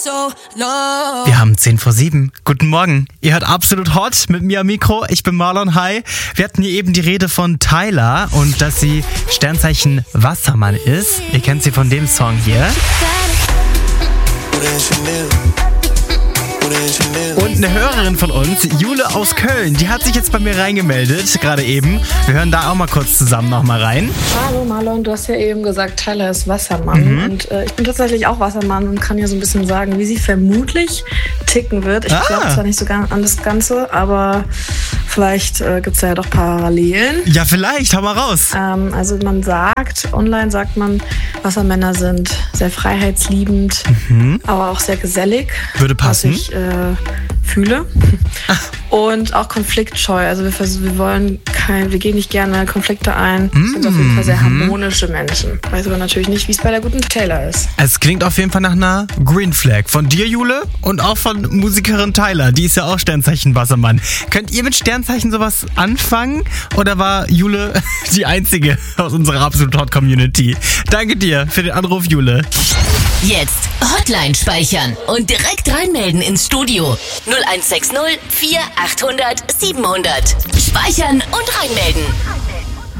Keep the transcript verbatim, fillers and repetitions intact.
Wir haben zehn vor sieben. Guten Morgen. Ihr hört Absolut Hot mit mir am Mikro. Ich bin Marlon. Hi. Wir hatten hier eben die Rede von Tyla und dass sie Sternzeichen Wassermann ist. Ihr kennt sie von dem Song hier. Und eine Hörerin von uns, Jule aus Köln, die hat sich jetzt bei mir reingemeldet, gerade eben. Wir hören da auch mal kurz zusammen nochmal rein. Hallo Marlon, du hast ja eben gesagt, Tyla ist Wassermann. Mhm. Und äh, ich bin tatsächlich auch Wassermann und kann ja so ein bisschen sagen, wie sie vermutlich ticken wird. Ich ah. glaube zwar nicht so an das Ganze, aber vielleicht äh, gibt es ja doch Parallelen. Ja, vielleicht, hau mal raus. Ähm, also man sagt, online sagt man, Wassermänner sind sehr freiheitsliebend, mhm. aber auch sehr gesellig. Würde passen. Was ich äh, fühle. Und auch konfliktscheu. Also wir, vers- wir wollen kein, wir gehen nicht gerne Konflikte ein. Wir mm, sind auf jeden Fall sehr harmonische Menschen. Ich weiß aber natürlich nicht, wie es bei der guten Tyla ist. Es klingt auf jeden Fall nach einer Green Flag. Von dir, Jule, und auch von Musikerin Tyla. Die ist ja auch Sternzeichen Wassermann. Könnt ihr mit Sternzeichen sowas anfangen? Oder war Jule die einzige aus unserer Absolut Hot Community? Danke dir für den Anruf, Jule. Jetzt Hotline speichern und direkt reinmelden ins Studio. null eins sechs null vier achthundert siebenhundert. Speichern und reinmelden.